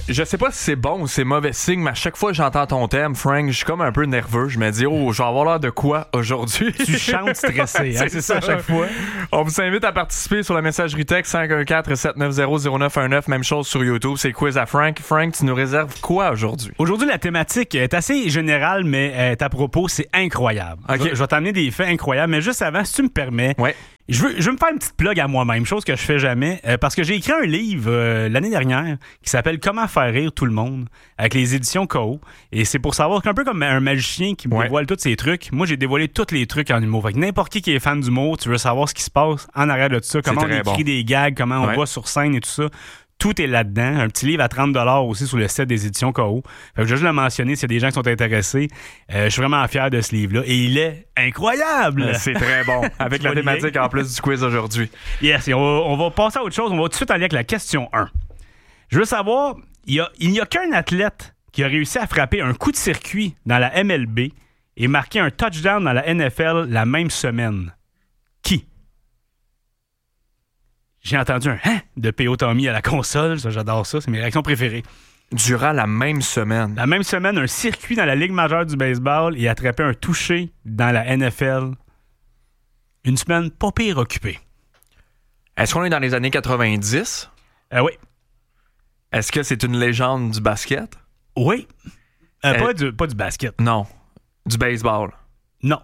Je sais pas si c'est bon ou c'est mauvais signe, mais à chaque fois que j'entends ton thème, Frank, je suis comme un peu nerveux. Je me dis, je vais avoir l'air de quoi aujourd'hui? Tu chantes stressé, hein? C'est ça à chaque fois. On vous invite à participer sur la messagerie texte 514-790-0919. Même chose sur YouTube, c'est Quiz à Frank. Frank, tu nous réserves quoi aujourd'hui? Aujourd'hui, la thématique est assez générale, mais à propos, c'est incroyable. Okay. Je vais t'amener des faits incroyables, mais juste avant, si tu me permets, je veux me faire une petite plug à moi-même, chose que je fais jamais, parce que j'ai écrit un livre l'année dernière qui s'appelle Comment faire rire tout le monde avec les éditions KO. Et c'est pour savoir qu'un peu comme un magicien qui me dévoile tous ses trucs, moi j'ai dévoilé tous les trucs en humour. Fait que n'importe qui est fan d'humour, tu veux savoir ce qui se passe en arrière de tout ça, comment on écrit des gags, comment on va sur scène et tout ça. Tout est là-dedans. Un petit livre à 30$ aussi sur le site des éditions KO. Fait que je vais juste le mentionner s'il y a des gens qui sont intéressés. Je suis vraiment fier de ce livre-là. Et il est incroyable! C'est très bon. Avec la thématique en plus du quiz aujourd'hui. Yes, et on va passer à autre chose. On va tout de suite aller avec la question 1. Je veux savoir, il n'y a qu'un athlète qui a réussi à frapper un coup de circuit dans la MLB et marquer un touchdown dans la NFL la même semaine. Qui? J'ai entendu un « hein » de P.O. Tommy à la console. Ça, j'adore ça. C'est mes réactions préférées. Durant la même semaine. La même semaine, un circuit dans la Ligue majeure du baseball et attraper un touché dans la NFL. Une semaine pas pire occupée. Est-ce qu'on est dans les années 90? Oui. Est-ce que c'est une légende du basket? Oui. Pas du basket. Non. Du baseball? Non.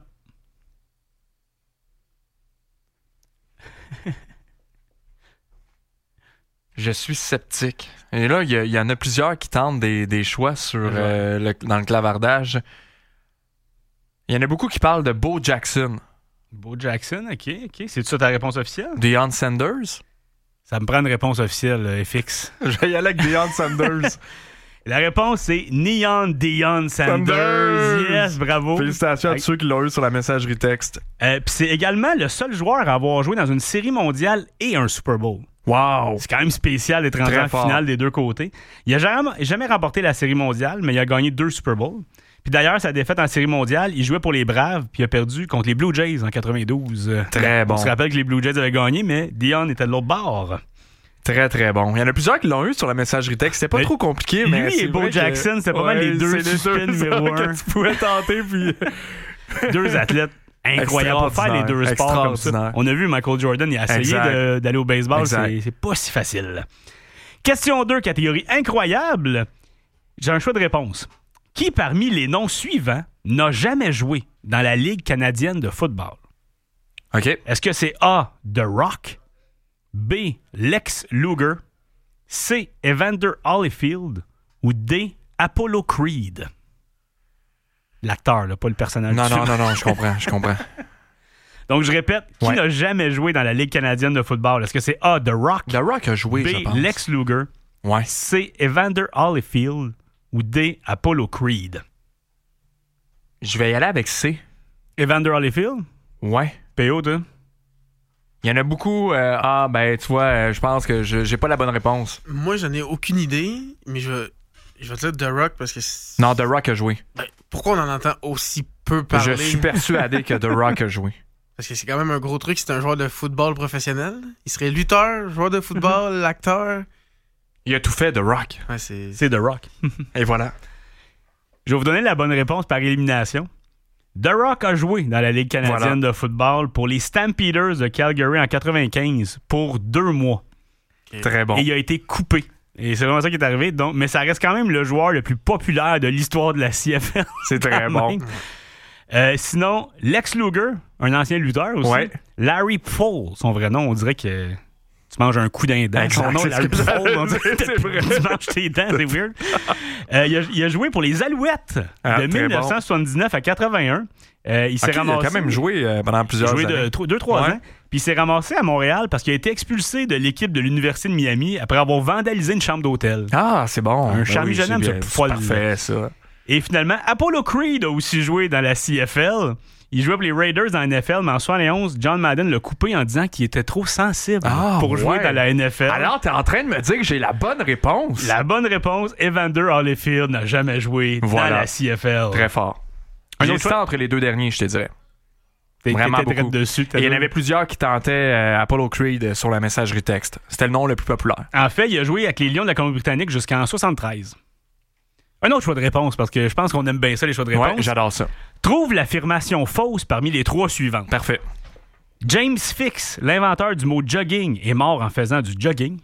Je suis sceptique. Et là, il y en a plusieurs qui tentent des choix sur dans le clavardage. Il y en a beaucoup qui parlent de Bo Jackson. Bo Jackson, OK. C'est ça ta réponse officielle? Deion Sanders? Ça me prend une réponse officielle, FX. Je vais y aller avec Deion Sanders. La réponse, c'est Deion Sanders. Yes, bravo. Félicitations à tous ceux qui l'ont eu sur la messagerie texte. Puis c'est également le seul joueur à avoir joué dans une série mondiale et un Super Bowl. Wow! C'est quand même spécial d'être rendu en finale des deux côtés. Il n'a jamais remporté la série mondiale, mais il a gagné 2 Super Bowls. Puis d'ailleurs, sa défaite en série mondiale, il jouait pour les Braves, puis il a perdu contre les Blue Jays en 92. Très bon. On se rappelle que les Blue Jays avaient gagné, mais Deion était de l'autre bord. Très, très bon. Il y en a plusieurs qui l'ont eu sur la messagerie texte. C'était pas trop compliqué, mais lui et Bo Jackson, c'était pas mal les deux suspects numéro 1. Tu pouvais tenter, puis... 2 athlètes incroyables pour faire les 2 sports comme ça. On a vu Michael Jordan, il a essayé d'aller au baseball. C'est pas si facile. Question 2, catégorie incroyable. J'ai un choix de réponse. Qui parmi les noms suivants n'a jamais joué dans la Ligue canadienne de football? OK. Est-ce que c'est A, The Rock, B, Lex Luger, C, Evander Holyfield ou D, Apollo Creed? L'acteur, là, pas le personnage. Non, je comprends. Donc, je répète, qui n'a jamais joué dans la Ligue canadienne de football? Est-ce que c'est A, The Rock? The Rock a joué, B, je pense. Lex Luger, C, Evander Holyfield ou D, Apollo Creed? Je vais y aller avec C. Evander Holyfield? Ouais. P.O., toi? Il y en a beaucoup. Tu vois, je pense que j'ai pas la bonne réponse. Moi, j'en ai aucune idée, mais je vais te dire The Rock parce que... Non, The Rock a joué. Pourquoi on en entend aussi peu parler? Je suis persuadé que The Rock a joué. Parce que c'est quand même un gros truc, c'est un joueur de football professionnel. Il serait lutteur, joueur de football, acteur. Il a tout fait, The Rock. Ouais, c'est The Rock. Et voilà. Je vais vous donner la bonne réponse par élimination. The Rock a joué dans la Ligue canadienne de football pour les Stampeders de Calgary en 95 pour 2 mois. Okay. Très bon. Et il a été coupé. Et c'est vraiment ça qui est arrivé. Donc, mais ça reste quand même le joueur le plus populaire de l'histoire de la CFL. C'est très bon. Sinon, Lex Luger, un ancien lutteur aussi. Ouais. Larry Poole, son vrai nom, on dirait que tu manges un coup d'un dent. Son nom, Larry Poole, on dirait que tu manges tes dents, c'est weird. Il a joué pour les Alouettes de 1979 à 81. Il s'est ramassé. Il a quand même joué pendant plusieurs années. Il a joué 2-3 ans. Puis il s'est ramassé à Montréal parce qu'il a été expulsé de l'équipe de l'Université de Miami après avoir vandalisé une chambre d'hôtel. Ah, c'est bon. Un charmant jeune homme, c'est parfait, ça. Et finalement, Apollo Creed a aussi joué dans la CFL. Il jouait pour les Raiders dans la NFL, mais en 71, John Madden l'a coupé en disant qu'il était trop sensible pour jouer dans la NFL. Alors, t'es en train de me dire que j'ai la bonne réponse. La bonne réponse, Evander Holyfield n'a jamais joué dans la CFL. Très fort. J'ai hésité entre les 2 derniers, je te dirais. Vraiment T'étais beaucoup. dessus. Et il y en avait plusieurs qui tentaient Apollo Creed sur la messagerie texte. C'était le nom le plus populaire. En fait, il a joué avec les Lions de la Colombie-Britannique jusqu'en 73. Un autre choix de réponse, parce que je pense qu'on aime bien ça, les choix de réponse. Ouais, j'adore ça. Trouve l'affirmation fausse parmi les 3 suivantes. Parfait. James Fix, l'inventeur du mot jogging, est mort en faisant du jogging.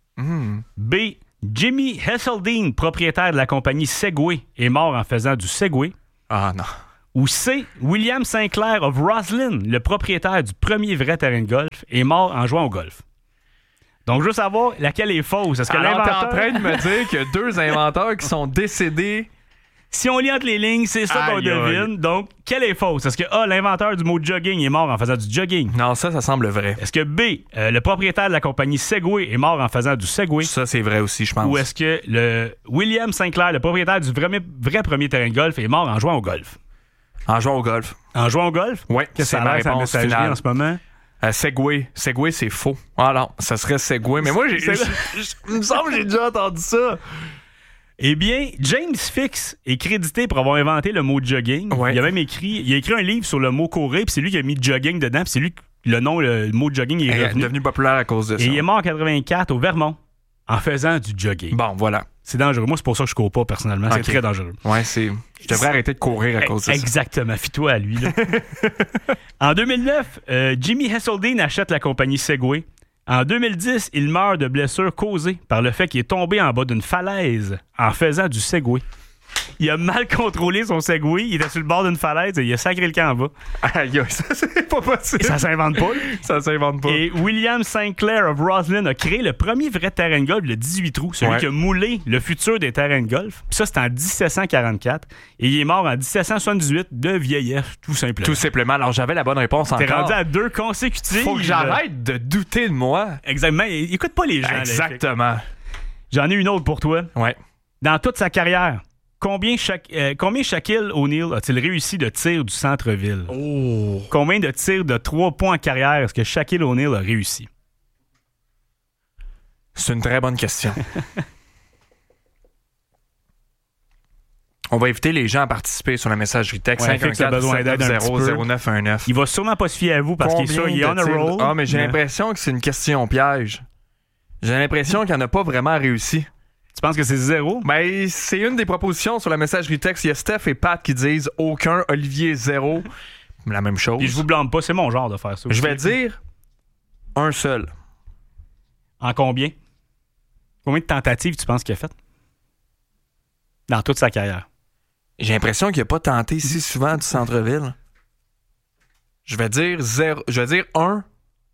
B. Jimmy Hesseldine, propriétaire de la compagnie Segway, est mort en faisant du Segway. Ah non. Ou C. William Sinclair of Roslyn, le propriétaire du premier vrai terrain de golf, est mort en jouant au golf. Donc, je veux savoir laquelle est fausse. Est-ce que Alors, t'es l'inventeur... en train de me dire qu'il y a 2 inventeurs qui sont décédés. Si on lit entre les lignes, c'est ça qu'on Aïe, devine. aïe. Donc, quelle est fausse? Est-ce que A, l'inventeur du mot jogging est mort en faisant du jogging? Non, ça semble vrai. Est-ce que B, le propriétaire de la compagnie Segway est mort en faisant du Segway? Ça, c'est vrai aussi, je pense. Ou est-ce que le William Sinclair, le propriétaire du vrai premier terrain de golf, est mort en jouant au golf? En jouant au golf. En jouant au golf? Oui, Qu'est-ce c'est que ça ma a l'air, sa réponse messagerie finale. en ce moment? Segway. Segway, c'est faux. Ah non, ça serait Segway. Mais moi, il me semble que j'ai déjà entendu ça. Eh bien, James Fix est crédité pour avoir inventé le mot jogging. Ouais. Il a écrit un livre sur le mot courir, puis c'est lui qui a mis jogging dedans, puis c'est lui le mot jogging est Il est revenu. devenu populaire à cause de ça. Et il est mort en 84 au Vermont en faisant du jogging. Bon, voilà. C'est dangereux. Moi, c'est pour ça que je cours pas personnellement. Ok. C'est très dangereux. Ouais, je devrais arrêter de courir à cause de ça. Exactement. Fie-toi à lui. Là. En 2009, Jimmy Hesseldine achète la compagnie Segway. En 2010, il meurt de blessures causées par le fait qu'il est tombé en bas d'une falaise en faisant du Segway. Il a mal contrôlé son Segway. Il était sur le bord d'une falaise et il a sacré le camp en bas. Aïe, aïe, ça, c'est pas possible. Et ça s'invente pas. Là. Ça s'invente pas. Et William Sinclair of Roslyn a créé le premier vrai terrain de golf, le 18 trous, celui qui a moulé le futur des terrains de golf. Puis ça, c'était en 1744. Et il est mort en 1778 de vieillesse, tout simplement. Tout simplement. Alors, j'avais la bonne réponse T'es encore. rendu à 2 consécutives. Faut que j'arrête de douter de moi. Exactement. Écoute pas les gens. là. Exactement. J'en ai une autre pour toi. Ouais. Dans toute sa carrière, combien Shaquille O'Neal a-t-il réussi de tirs du centre-ville? Oh. Combien de tirs de 3 points en carrière est-ce que Shaquille O'Neal a réussi? C'est une très bonne question. On va inviter les gens à participer sur la messagerie texte Ouais, Fix a besoin d'aide un petit peu. 0919. Il va sûrement pas se fier à vous parce qu'il est on a roll. Ah, mais j'ai l'impression que c'est une question piège. J'ai l'impression qu'il n'y en a pas vraiment réussi. Tu penses que c'est 0? Ben, c'est une des propositions sur la messagerie texte. Il y a Steph et Pat qui disent aucun, Olivier 0. La même chose. Puis je vous blâme pas, c'est mon genre de faire ça. Je aussi. vais dire un seul. En combien? Combien de tentatives tu penses qu'il a fait? Dans toute sa carrière. J'ai l'impression qu'il n'a pas tenté si souvent du centre-ville. Je vais dire 0. Je vais dire 1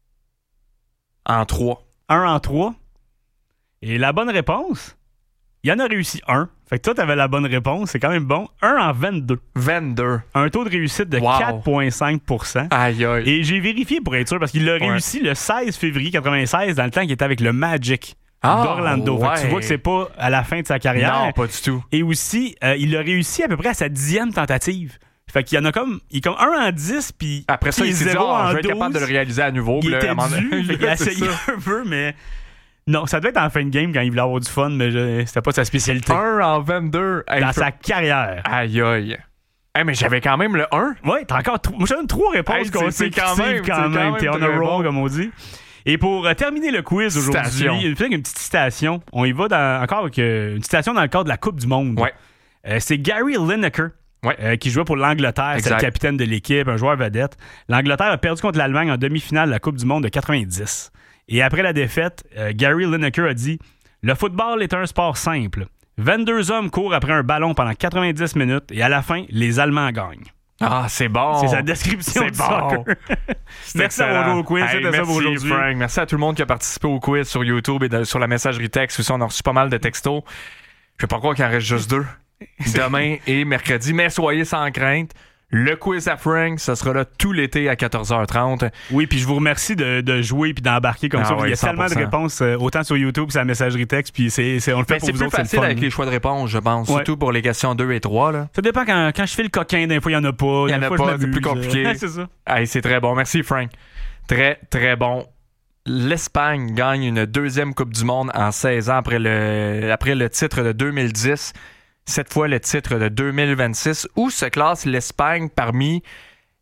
en 3. 1 en 3. Et la bonne réponse, il y en a réussi 1. Fait que toi, t'avais la bonne réponse. C'est quand même bon. 1 en 22. 22. Un taux de réussite de 4,5%. Aïe, aïe. Et j'ai vérifié pour être sûr parce qu'il l'a réussi le 16 février 96 dans le temps qu'il était avec le Magic d'Orlando. Fait que tu vois que c'est pas à la fin de sa carrière. Non, pas du tout. Et aussi, il a réussi à peu près à sa 10e tentative. Fait qu'il y en a comme... Il est comme 1 en 10, puis... Après ça, il s'est dit, 0 en je vais être 12. capable de le réaliser à nouveau. Il Puis là, était à un moment dû, donné, fait qu'il a c'est essayé ça. un peu, mais... Non, ça devait être en fin de game quand il voulait avoir du fun, mais c'était pas sa spécialité. 1 en 22. Hey, Dans sa carrière. Aïe, aïe. Hey, mais j'avais quand même le 1. Ouais, t'as encore... Moi, je donne 3 réponses Hey, consécutives c'est quand même T'es on a très roll, bon. comme on dit. Et pour terminer le quiz Citation. aujourd'hui, peut-être une petite citation. On y va encore avec une citation dans le cadre de la Coupe du Monde. Ouais. C'est Gary Lineker. Ouais. Qui jouait pour l'Angleterre, c'est le capitaine de l'équipe, un joueur vedette. L'Angleterre a perdu contre l'Allemagne en demi-finale de la Coupe du Monde de 90. Et après la défaite, Gary Lineker a dit « Le football est un sport simple. 22 hommes courent après un ballon pendant 90 minutes et à la fin, les Allemands gagnent. » Ah, c'est bon. C'est sa description C'est du bon. soccer. Merci à vous au quiz. Hey, C'était ça merci pour aujourd'hui. Frank. Merci à tout le monde qui a participé au quiz sur YouTube et sur la messagerie texte. Aussi, on a reçu pas mal de textos. Je vais pas croire qu'il en reste juste 2. Demain et mercredi. Mais soyez sans crainte. Le quiz à Frank, ça sera là tout l'été à 14h30. Oui, puis je vous remercie de jouer puis d'embarquer comme ça. Ouais, Il y a tellement de 100%. réponses, autant sur YouTube que sur la messagerie texte, puis on le fait Mais pour c'est vous plus autres, c'est facile le fun. avec les choix de réponse, je pense. Ouais. Surtout pour les questions 2 et 3. Là. Ça dépend quand je fais le coquin, des fois il y en a pas. Il y en Des a fois, pas, je c'est m'amuse. plus compliqué. C'est ça. Hey, c'est très bon. Merci, Frank. Très, très bon. L'Espagne gagne une 2e Coupe du Monde en 16 ans après le titre de 2010. Cette fois, le titre de 2026. Où se classe l'Espagne parmi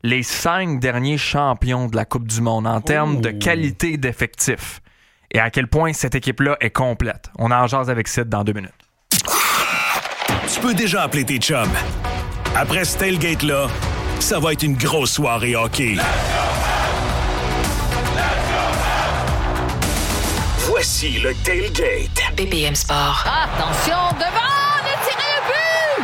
les 5 derniers champions de la Coupe du Monde en termes de qualité d'effectif et à quel point cette équipe-là est complète. On en jase avec Sid dans 2 minutes. Tu peux déjà appeler tes chums. Après ce tailgate-là, ça va être une grosse soirée hockey. Voici le tailgate. BPM Sport. Attention, devant, le tiré au but!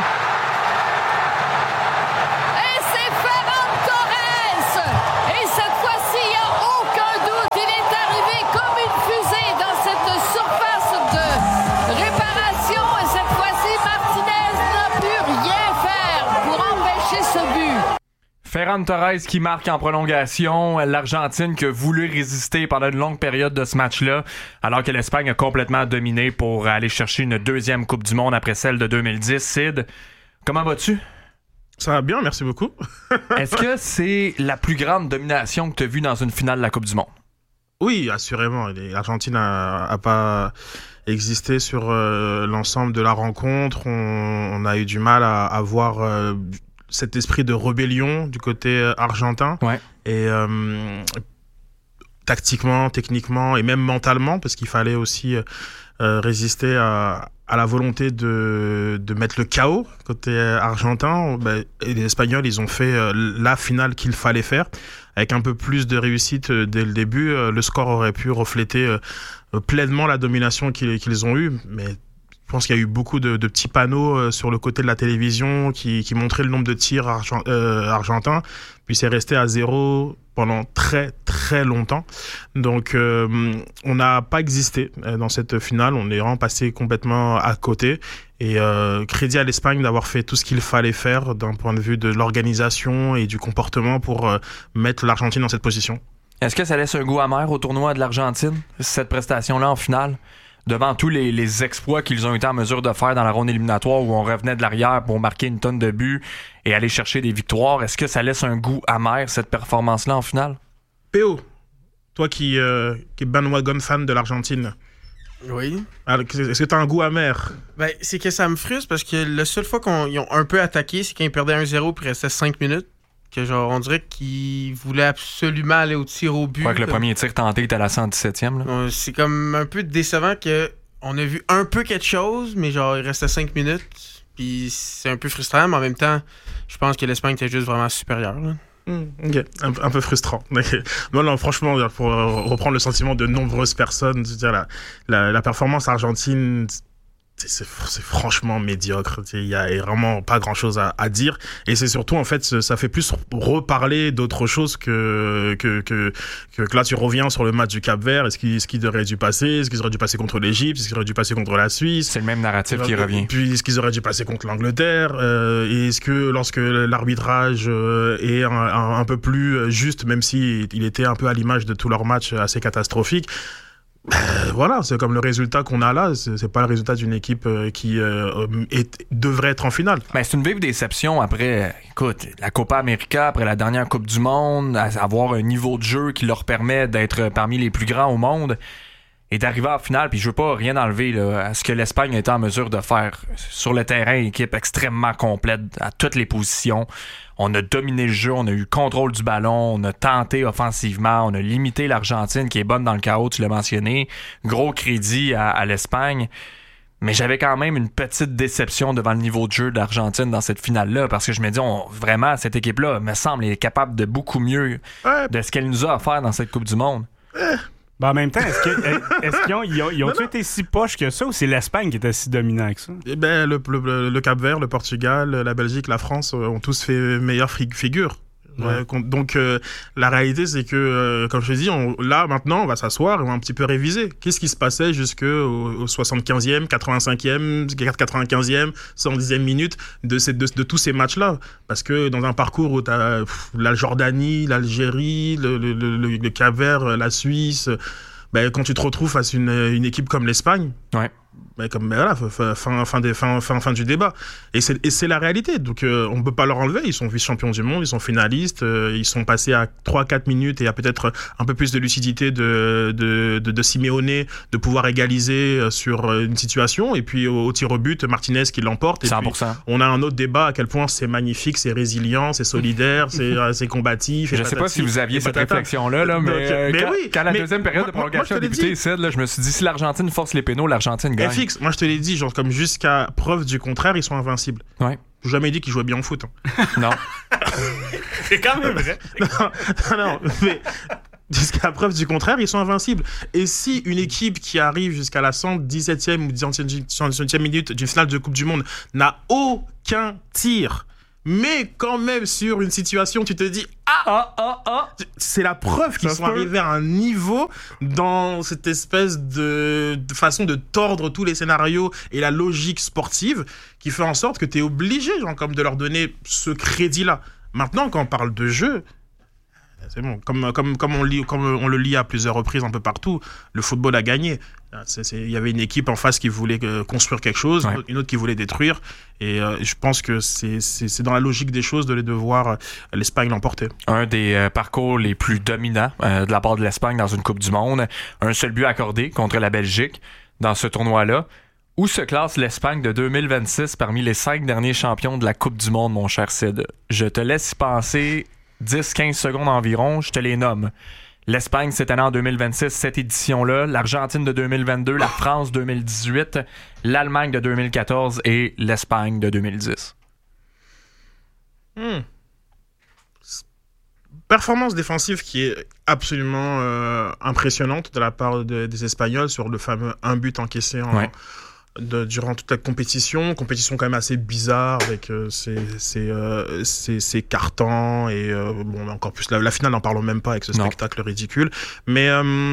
Et c'est Ferran Torres! Et cette fois-ci, il n'y a aucun doute, il est arrivé comme une fusée dans cette surface de réparation. Et cette fois-ci, Martinez n'a pu rien faire pour empêcher ce but. Ferran Torres qui marque en prolongation, l'Argentine qui a voulu résister pendant une longue période de ce match-là, alors que l'Espagne a complètement dominé pour aller chercher une 2e Coupe du Monde après celle de 2010. Sid, comment vas-tu? Ça va bien, merci beaucoup. Est-ce que c'est la plus grande domination que tu as vue dans une finale de la Coupe du Monde? Oui, assurément. L'Argentine a pas existé sur l'ensemble de la rencontre. On a eu du mal à voir cet esprit de rébellion du côté argentin. Ouais. Et tactiquement, techniquement et même mentalement, parce qu'il fallait aussi résister à la volonté de mettre le chaos côté argentin. Et les Espagnols, ils ont fait la finale qu'il fallait faire. Avec un peu plus de réussite dès le début, le score aurait pu refléter pleinement la domination qu'ils ont eue. Mais je pense qu'il y a eu beaucoup de petits panneaux sur le côté de la télévision qui montraient le nombre de tirs argentins. Puis c'est resté à 0 pendant très très longtemps. Donc on n'a pas existé dans cette finale. On est vraiment passé complètement à côté. Et crédit à l'Espagne d'avoir fait tout ce qu'il fallait faire d'un point de vue de l'organisation et du comportement pour mettre l'Argentine dans cette position. Est-ce que ça laisse un goût amer au tournoi de l'Argentine, cette prestation-là en finale? Devant tous les exploits qu'ils ont été en mesure de faire dans la ronde éliminatoire où on revenait de l'arrière pour marquer une tonne de buts et aller chercher des victoires, est-ce que ça laisse un goût amer, cette performance-là en finale? P.O., toi qui est bandwagon fan de l'Argentine. Oui. Alors, est-ce que tu as un goût amer? Ben, c'est que ça me frustre parce que la seule fois qu'ils ont un peu attaqué, c'est quand ils perdaient 1-0 puis il restait 5 minutes. Que genre, on dirait qu'ils voulaient absolument aller au tir au but. Je crois que le premier tir tenté était à la 117e. Là. C'est comme un peu décevant qu'on a vu un peu quelque chose, mais genre, il restait 5 minutes. Puis c'est un peu frustrant, mais en même temps, je pense que l'Espagne était juste vraiment supérieure. Là. Ok, un peu frustrant. Non, franchement, pour reprendre le sentiment de nombreuses personnes, je veux dire, la performance argentine, c'est franchement médiocre. Il y a vraiment pas grand chose à dire. Et c'est surtout, en fait, ça fait plus reparler d'autre chose que là, tu reviens sur le match du Cap-Vert. Est-ce qu'il aurait dû passer? Est-ce qu'ils auraient dû passer contre l'Égypte? Est-ce qu'ils auraient dû passer contre la Suisse? C'est le même narratif qui revient. Puis, est-ce qu'ils auraient dû passer contre l'Angleterre? Et est-ce que lorsque l'arbitrage est un peu plus juste, même si il était un peu à l'image de tous leurs matchs assez catastrophiques, voilà, c'est comme le résultat qu'on a là, c'est pas le résultat d'une équipe qui devrait être en finale. Ben, c'est une vive déception après, écoute, la Copa América, après la dernière Coupe du Monde, avoir un niveau de jeu qui leur permet d'être parmi les plus grands au monde et d'arriver en finale, puis je veux pas rien enlever là, à ce que l'Espagne a été en mesure de faire sur le terrain, une équipe extrêmement complète à toutes les positions. On a dominé le jeu, on a eu le contrôle du ballon, on a tenté offensivement, on a limité l'Argentine qui est bonne dans le chaos, tu l'as mentionné. Gros crédit à l'Espagne. Mais j'avais quand même une petite déception devant le niveau de jeu de l'Argentine dans cette finale-là parce que je me dis, vraiment, cette équipe-là, me semble, est capable de beaucoup mieux de ce qu'elle nous a offert dans cette Coupe du Monde. Ben en même temps, est-ce qu'ils ont été si poches que ça ou c'est l'Espagne qui était si dominant que ça? Eh ben, le Cap-Vert, le Portugal, la Belgique, la France ont tous fait meilleure figure. Ouais. Donc la réalité c'est que comme je te dis là maintenant on va s'asseoir et on va un petit peu réviser qu'est-ce qui se passait jusqu'au 75e 85e 95e 110e minute de tous ces matchs là parce que dans un parcours où t'as la Jordanie, l'Algérie, le Cap-Vert, la Suisse, ben, quand tu te retrouves face à une équipe comme l'Espagne, ouais. fin du débat. Et c'est la réalité. Donc, on ne peut pas leur enlever. Ils sont vice-champions du monde, ils sont finalistes, ils sont passés à 3-4 minutes et à peut-être un peu plus de lucidité de Simeone de pouvoir égaliser sur une situation. Et puis, au tir au but, Martinez qui l'emporte. Et 100%. puis, on a un autre débat à quel point c'est magnifique, c'est résilient, c'est solidaire, c'est combatif. Je ne sais pas si vous aviez cette réflexion-là, mais quand la deuxième période de prolongation a débuté ici, je me suis dit, si l'Argentine force les pénaux, l'Argentine gagne. FX, moi je te l'ai dit, genre comme jusqu'à preuve du contraire, ils sont invincibles. Ouais. J'ai jamais dit qu'ils jouaient bien au foot. Non. C'est quand même vrai. non, mais jusqu'à preuve du contraire, ils sont invincibles. Et si une équipe qui arrive jusqu'à la 117e ou 118e minute d'une finale de Coupe du Monde n'a aucun tir, mais quand même sur une situation, tu te dis c'est la preuve qu'ils sont arrivés à un niveau dans cette espèce de façon de tordre tous les scénarios et la logique sportive qui fait en sorte que tu es obligé comme de leur donner ce crédit-là. Maintenant, quand on parle de jeu, c'est bon. Comme on le lit à plusieurs reprises un peu partout, le football a gagné. Il y avait une équipe en face qui voulait construire quelque chose, une autre qui voulait détruire. Et je pense que c'est dans la logique des choses de voir l'Espagne l'emporter. Un des parcours les plus dominants de la part de l'Espagne dans une Coupe du Monde. Un seul but accordé contre la Belgique dans ce tournoi-là. Où se classe l'Espagne de 2026 parmi les 5 derniers champions de la Coupe du Monde, mon cher Sid? Je te laisse y penser 10-15 secondes environ, je te les nomme. L'Espagne cette année en 2026, cette édition-là, l'Argentine de 2022, la France 2018, l'Allemagne de 2014 et l'Espagne de 2010. Performance défensive qui est absolument impressionnante de la part des Espagnols sur le fameux 1 but encaissé durant toute la compétition quand même assez bizarre avec ces cartons et encore plus la finale, n'en parlons même pas avec ce spectacle ridicule, mais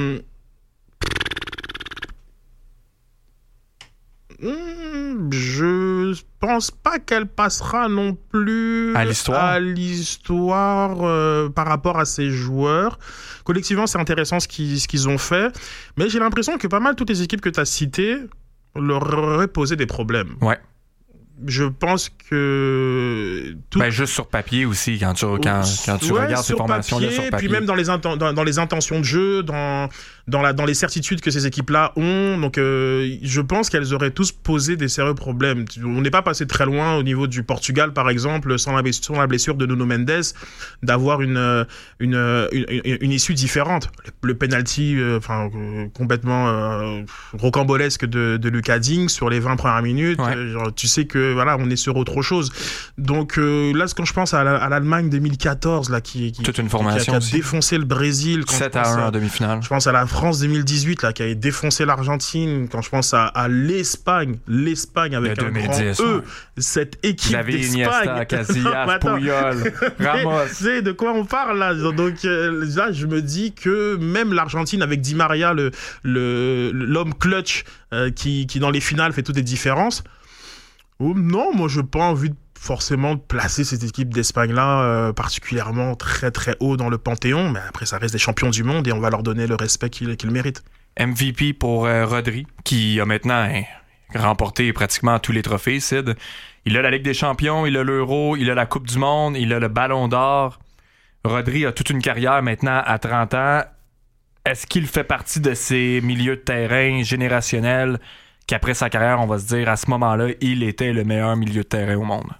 je pense pas qu'elle passera non plus à l'histoire par rapport à ces joueurs. Collectivement, c'est intéressant ce qu'ils ont fait, mais j'ai l'impression que pas mal toutes les équipes que tu as citées leur aurait posé des problèmes. Ouais. Je pense que juste sur papier aussi quand tu regardes ces formations-là sur papier, puis même dans les intentions de jeu, dans les certitudes que ces équipes-là ont. Donc je pense qu'elles auraient tous posé des sérieux problèmes. On n'est pas passé très loin au niveau du Portugal par exemple, sans la blessure de Nuno Mendes, d'avoir une issue différente. Le penalty complètement rocambolesque de Lucas Digne sur les 20 premières minutes, tu sais que on est sur autre chose. Donc là, quand je pense à l'Allemagne 2014 là, qui a défoncé le Brésil, 7-1 en demi-finale. Je pense à la France 2018 là, qui avait défoncé l'Argentine. Quand je pense à l'Espagne avec un 2010, grand E, cette équipe d'Espagne, Casillas, Puyol, Ramos. Tu sais de quoi on parle là. Donc là, je me dis que même l'Argentine avec Di Maria, l'homme clutch qui dans les finales fait toutes les différences. Non, moi, je n'ai pas envie forcément de placer cette équipe d'Espagne-là particulièrement très, très haut dans le panthéon. Mais après, ça reste des champions du monde et on va leur donner le respect qu'ils méritent. MVP pour Rodri, qui a maintenant remporté pratiquement tous les trophées, Sid. Il a la Ligue des champions, il a l'Euro, il a la Coupe du monde, il a le Ballon d'or. Rodri a toute une carrière maintenant à 30 ans. Est-ce qu'il fait partie de ces milieux de terrain générationnels qu'après sa carrière, on va se dire, à ce moment-là, il était le meilleur milieu de terrain au monde?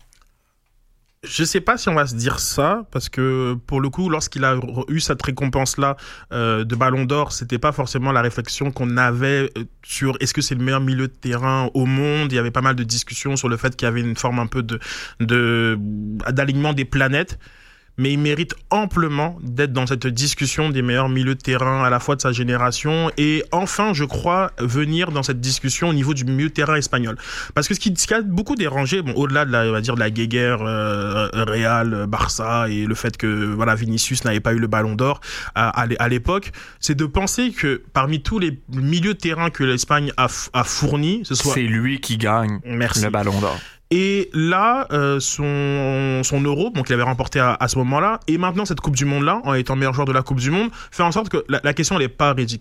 Je sais pas si on va se dire ça, parce que pour le coup, lorsqu'il a eu cette récompense-là de Ballon d'Or, c'était pas forcément la réflexion qu'on avait sur est-ce que c'est le meilleur milieu de terrain au monde. Il y avait pas mal de discussions sur le fait qu'il y avait une forme un peu d'alignement des planètes. Mais il mérite amplement d'être dans cette discussion des meilleurs milieux de terrain à la fois de sa génération et enfin, je crois, venir dans cette discussion au niveau du milieu de terrain espagnol. Parce que ce qui a beaucoup dérangé, au-delà de la guéguerre Real, Barça et le fait que Vinicius n'avait pas eu le Ballon d'Or à l'époque, c'est de penser que parmi tous les milieux de terrain que l'Espagne a fournis, c'est lui qui gagne le Ballon d'Or. Et là, son Euro, donc il avait remporté à ce moment-là, et maintenant cette Coupe du Monde-là, en étant meilleur joueur de la Coupe du Monde, fait en sorte que la question, elle n'est pas ridicule.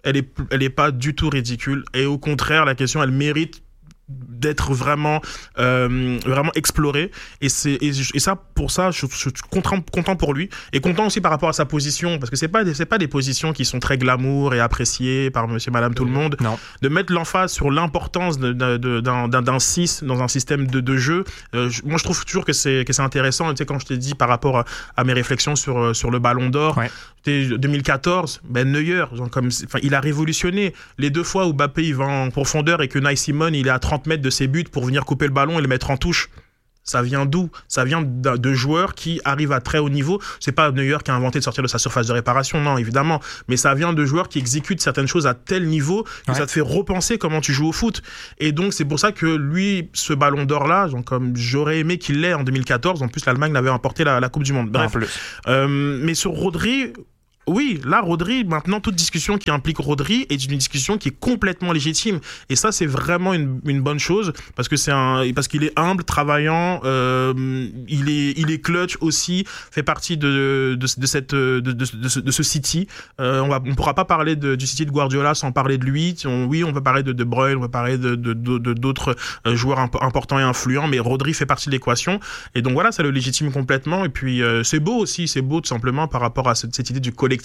elle est pas du tout ridicule. Et au contraire, la question, elle mérite d'être vraiment exploré, et ça, pour ça, je suis content pour lui, et content aussi par rapport à sa position, parce que c'est pas des positions qui sont très glamour et appréciées par monsieur madame tout le monde. Non. De mettre l'emphase sur l'importance d'un 6 dans un système de jeu, moi je trouve toujours que c'est intéressant. Tu sais, quand je t'ai dit par rapport à mes réflexions sur le Ballon d'Or, 2014, Neuer, il a révolutionné. Les 2 fois où Mbappé il va en profondeur et que Unai Simon il est à 30 mètres de ses buts pour venir couper le ballon et le mettre en touche. Ça vient d'où? Ça vient de joueurs qui arrivent à très haut niveau. C'est pas Neuer qui a inventé de sortir de sa surface de réparation, non, évidemment. Mais ça vient de joueurs qui exécutent certaines choses à tel niveau que ça te fait repenser comment tu joues au foot. Et donc, c'est pour ça que lui, ce Ballon d'Or-là, comme j'aurais aimé qu'il l'ait en 2014. En plus, l'Allemagne l'avait emporté la Coupe du Monde. Bref. Mais sur Rodri... Oui, là, Rodri, maintenant, toute discussion qui implique Rodri est une discussion qui est complètement légitime. Et ça, c'est vraiment une bonne chose, parce qu'il est humble, travaillant, il est clutch aussi, fait partie de ce City. On pourra pas parler du City de Guardiola sans parler de lui. On peut parler de De Bruyne, on peut parler d'autres joueurs importants et influents, mais Rodri fait partie de l'équation. Et donc voilà, ça le légitime complètement. Et puis, c'est beau aussi, tout simplement par rapport à cette idée du collectif,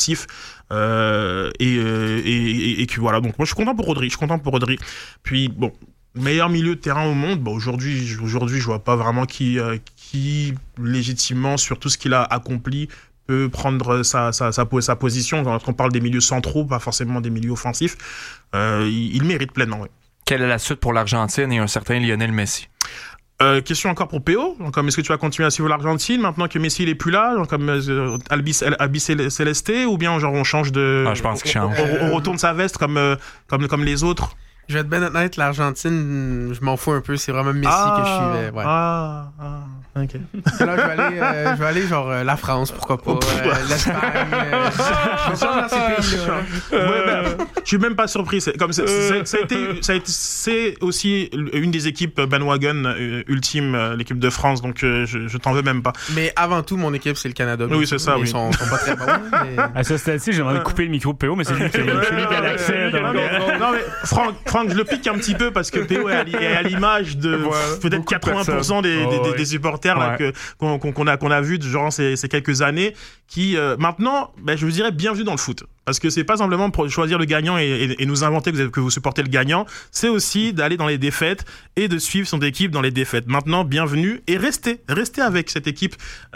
et que voilà. Donc moi je suis content pour Rodri. Puis bon, meilleur milieu de terrain au monde. Bon, aujourd'hui je vois pas vraiment qui légitimement, sur tout ce qu'il a accompli, peut prendre sa position. Quand on parle des milieux centraux, pas forcément des milieux offensifs, il mérite pleinement. Oui. Quelle est la suite pour l'Argentine et un certain Lionel Messi? Question encore pour PO. Est-ce que tu vas continuer à suivre l'Argentine maintenant que Messi il est plus là, comme Albi Celeste, ou bien on change de... je pense qu'il change. On retourne sa veste comme les autres? Je vais être bien honnête, l'Argentine, je m'en fous un peu. C'est vraiment Messi que je suivais. Ouais. Ok. Là, je vais aller genre la France, pourquoi pas, l'Espagne. Je vais changer dans ces pays-là. Je suis même pas surpris. C'est aussi une des équipes bandwagon ultime, l'équipe de France, donc je t'en veux même pas. Mais avant tout, mon équipe, c'est le Canada. Oui, c'est ça. Ils sont pas très bons. Mais... À ce stade-ci, j'ai demandé de couper le micro de PO, mais c'est lui qui a l'accès. Non, mais Franck, je le pique un petit peu parce que PO est à l'image de peut-être 80% des supporters là, qu'on a vu durant ces quelques années, qui maintenant, je vous dirais, bienvenue dans le foot. Parce que c'est pas simplement pour choisir le gagnant et nous inventer que vous supportez le gagnant, c'est aussi d'aller dans les défaites et de suivre son équipe dans les défaites. Maintenant, bienvenue, et restez avec cette équipe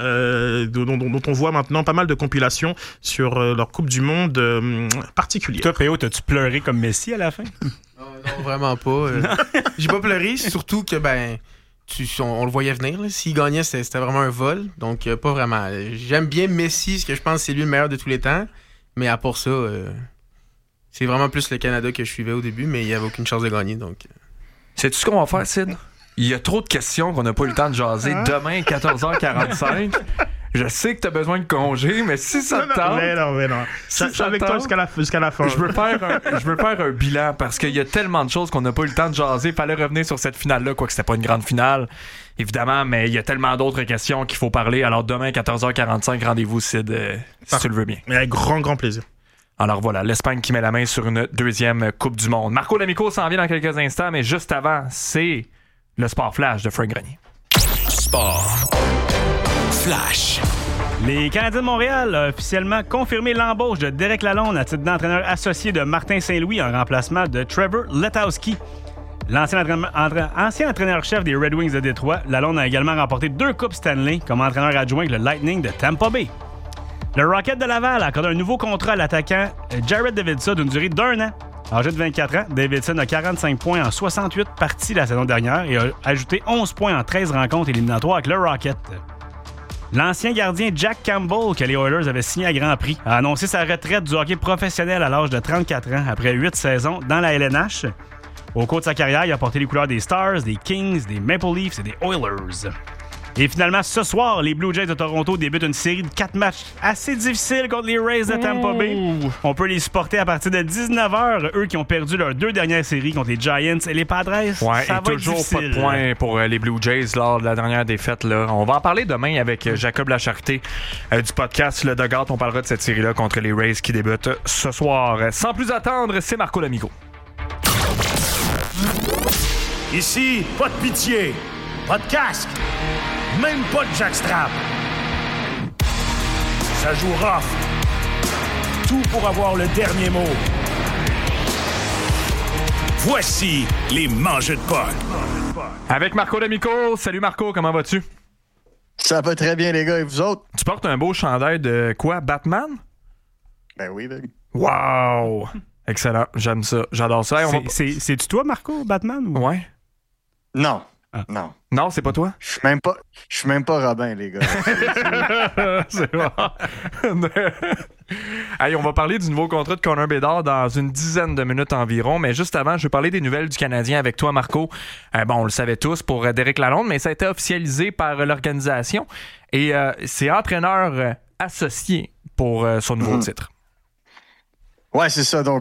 dont on voit maintenant pas mal de compilations sur leur Coupe du Monde particulière. Toi, PO, t'as-tu pleuré comme Messi à la fin? Non, vraiment pas. J'ai pas pleuré, surtout que on le voyait venir. Là. S'il gagnait, c'était vraiment un vol. Donc, pas vraiment. J'aime bien Messi, parce que je pense que c'est lui le meilleur de tous les temps. Mais à part ça, c'est vraiment plus le Canada que je suivais au début, mais il n'y avait aucune chance de gagner. Donc... Sais-tu ce qu'on va faire, Sid? Il y a trop de questions qu'on n'a pas eu le temps de jaser. Demain, 14h45. Je sais que tu as besoin de congé, mais si ça te tente... Mais non. Si je suis avec toi jusqu'à la fin. Je veux faire un bilan, parce qu'il y a tellement de choses qu'on n'a pas eu le temps de jaser. Il fallait revenir sur cette finale-là, quoique c'était pas une grande finale, évidemment, mais il y a tellement d'autres questions qu'il faut parler. Alors demain, 14h45, rendez-vous, Sid, si tu le veux bien. Mais avec grand plaisir. Alors voilà, l'Espagne qui met la main sur une deuxième Coupe du Monde. Marco D'Amico s'en vient dans quelques instants, mais juste avant, c'est le Sport Flash de Frank Grenier. Sport Flash. Les Canadiens de Montréal ont officiellement confirmé l'embauche de Derek Lalonde à titre d'entraîneur associé de Martin Saint-Louis en remplacement de Trevor Letowski. L'ancien entraîneur-chef des Red Wings de Détroit, Lalonde a également remporté 2 Coupes Stanley comme entraîneur adjoint avec le Lightning de Tampa Bay. Le Rocket de Laval a accordé un nouveau contrat à l'attaquant Jared Davidson d'une durée d'1 an. Âgé de 24 ans, Davidson a 45 points en 68 parties la saison dernière et a ajouté 11 points en 13 rencontres éliminatoires avec le Rocket. L'ancien gardien Jack Campbell, que les Oilers avaient signé à Grand Prix, a annoncé sa retraite du hockey professionnel à l'âge de 34 ans après 8 saisons dans la LNH. Au cours de sa carrière, il a porté les couleurs des Stars, des Kings, des Maple Leafs et des Oilers. Et finalement, ce soir, les Blue Jays de Toronto débutent une série de 4 matchs assez difficiles contre les Rays de Tampa Bay. On peut les supporter à partir de 19h, eux qui ont perdu leurs 2 dernières séries contre les Giants et les Padres. Ouais, ça va toujours être pas de points pour les Blue Jays lors de la dernière défaite. Là. On va en parler demain avec Jacob Lacharité du podcast Le Dugout. On parlera de cette série-là contre les Rays qui débute ce soir. Sans plus attendre, c'est Marco Lamigo. Ici, pas de pitié, pas de casque, même pas de jackstrap. Ça joue rough. Tout pour avoir le dernier mot. Voici les mangeux de potes. Avec Marco Lamico. Salut Marco, comment vas-tu? Ça va très bien, les gars, et vous autres? Tu portes un beau chandail de quoi? Batman? Ben oui, Doug. Wow! Excellent, j'aime ça, j'adore ça. Hey, C'est-tu toi, Marco, Batman? Ou... Ouais. Non. Ah. Non. Non, c'est pas toi? Je suis même pas Robin, les gars. C'est bon. Hey, on va parler du nouveau contrat de Connor Bedard dans une dizaine de minutes environ, mais juste avant, je vais parler des nouvelles du Canadien avec toi, Marco. Bon, on le savait tous pour Derek Lalonde, mais ça a été officialisé par l'organisation et c'est entraîneur associé pour son nouveau titre. Ouais, c'est ça. Donc,